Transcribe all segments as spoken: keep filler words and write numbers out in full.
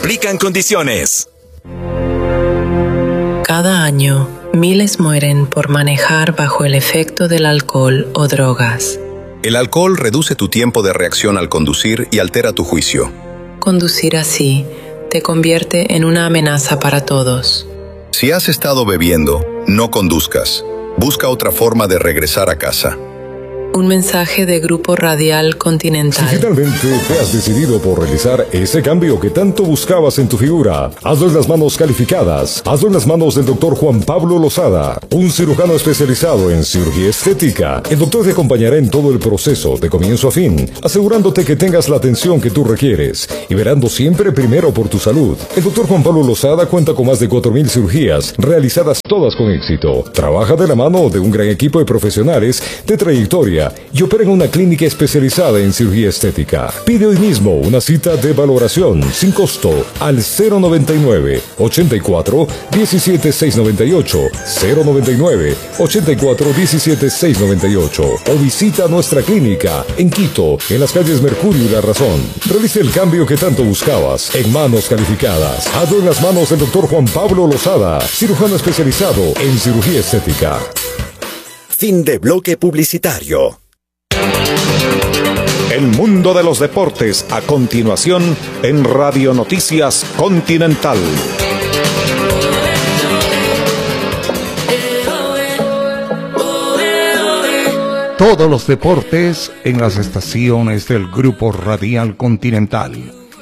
Aplican condiciones. Cada año, miles mueren por manejar bajo el efecto del alcohol o drogas. El alcohol reduce tu tiempo de reacción al conducir y altera tu juicio. Conducir así te convierte en una amenaza para todos. Si has estado bebiendo, no conduzcas. Busca otra forma de regresar a casa. Un mensaje de Grupo Radial Continental. Si finalmente te has decidido por realizar ese cambio que tanto buscabas en tu figura, hazlo en las manos calificadas. Hazlo en las manos del doctor Juan Pablo Lozada, un cirujano especializado en cirugía estética. El doctor te acompañará en todo el proceso, de comienzo a fin, asegurándote que tengas la atención que tú requieres y verando siempre primero por tu salud. El doctor Juan Pablo Lozada cuenta con más de cuatro mil cirugías, realizadas todas con éxito. Trabaja de la mano de un gran equipo de profesionales de trayectoria y opera en una clínica especializada en cirugía estética. Pide hoy mismo una cita de valoración sin costo al cero noventa y nueve, ochenta y cuatro, diecisiete, seiscientos noventa y ocho, cero noventa y nueve, ochenta y cuatro, diecisiete, seiscientos noventa y ocho o visita nuestra clínica en Quito, en las calles Mercurio y La Razón. Realice el cambio que tanto buscabas en manos calificadas. Hazlo en las manos del doctor Juan Pablo Lozada, cirujano especializado en cirugía estética. Fin de bloque publicitario. El mundo de los deportes a continuación en Radio Noticias Continental. Todos los deportes en las estaciones del Grupo Radial Continental.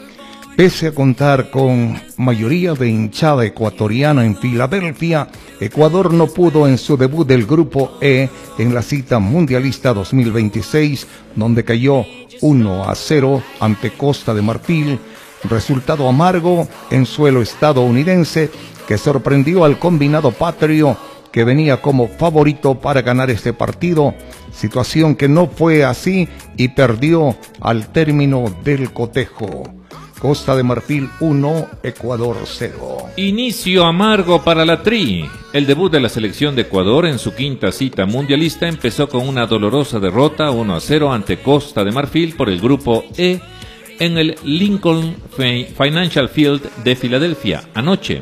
Pese a contar con mayoría de hinchada ecuatoriana en Filadelfia, Ecuador no pudo en su debut del Grupo E en la cita mundialista dos mil veintiséis, donde cayó uno a cero ante Costa de Marfil, resultado amargo en suelo estadounidense que sorprendió al combinado patrio, que venía como favorito para ganar este partido, situación que no fue así y perdió al término del cotejo. Costa de Marfil uno, Ecuador cero. Inicio amargo para la Tri. El debut de la selección de Ecuador en su quinta cita mundialista empezó con una dolorosa derrota uno a cero ante Costa de Marfil por el grupo E en el Lincoln Financial Field de Filadelfia anoche.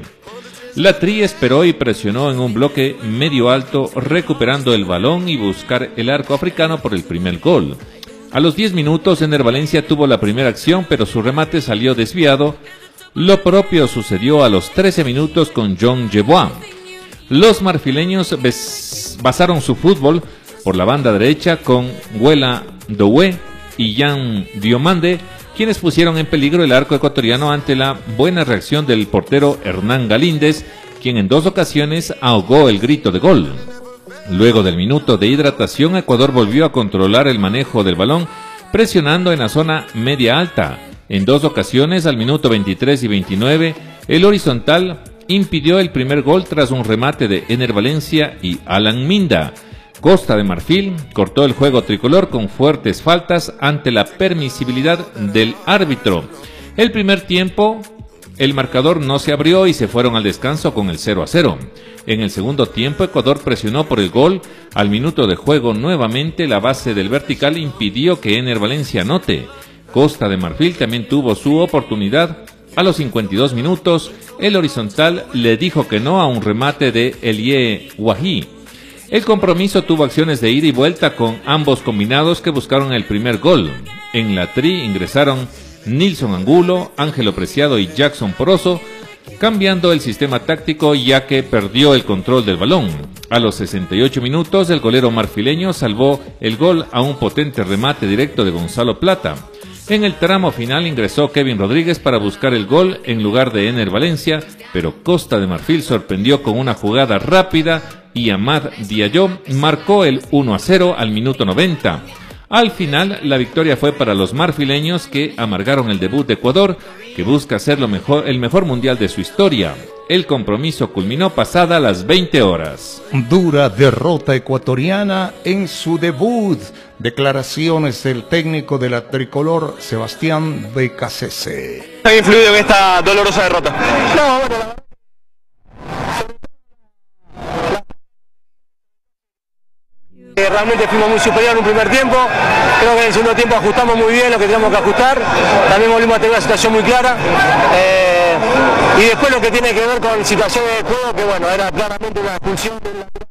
La Tri esperó y presionó en un bloque medio alto, recuperando el balón y buscar el arco africano por el primer gol. A los diez minutos, Ener Valencia tuvo la primera acción, pero su remate salió desviado. Lo propio sucedió a los trece minutos con John Yeboah. Los marfileños basaron su fútbol por la banda derecha con Wela Doué y Jan Diomande, quienes pusieron en peligro el arco ecuatoriano ante la buena reacción del portero Hernán Galíndez, quien en dos ocasiones ahogó el grito de gol. Luego del minuto de hidratación, Ecuador volvió a controlar el manejo del balón, presionando en la zona media alta. En dos ocasiones, al minuto veintitrés y veintinueve, el horizontal impidió el primer gol tras un remate de Ener Valencia y Alan Minda. Costa de Marfil cortó el juego tricolor con fuertes faltas ante la permisibilidad del árbitro. El primer tiempo, el marcador no se abrió y se fueron al descanso con el cero a cero. En el segundo tiempo, Ecuador presionó por el gol. Al minuto de juego, nuevamente la base del vertical impidió que Ener Valencia anote. Costa de Marfil también tuvo su oportunidad. A los cincuenta y dos minutos, el horizontal le dijo que no a un remate de Elie Wahi. El compromiso tuvo acciones de ida y vuelta con ambos combinados que buscaron el primer gol. En la Tri ingresaron Nilson Angulo, Ángelo Preciado y Jackson Poroso, cambiando el sistema táctico ya que perdió el control del balón. A los sesenta y ocho minutos, el golero marfileño salvó el gol a un potente remate directo de Gonzalo Plata. En el tramo final ingresó Kevin Rodríguez para buscar el gol en lugar de Ener Valencia, pero Costa de Marfil sorprendió con una jugada rápida y Amad Diallo marcó el uno a cero al minuto noventa. Al final, la victoria fue para los marfileños, que amargaron el debut de Ecuador, que busca ser lo mejor, el mejor mundial de su historia. El compromiso culminó pasada las veinte horas. Dura derrota ecuatoriana en su debut. Declaraciones del técnico de la tricolor, Sebastián Becasese. ¿Ha influido en esta dolorosa derrota? No, bueno, la... Realmente fuimos muy superior en un primer tiempo. Creo que en el segundo tiempo ajustamos muy bien lo que teníamos que ajustar. También volvimos a tener una situación muy clara. Eh, Y después lo que tiene que ver con situaciones de juego, que bueno, era claramente una expulsión del lateral.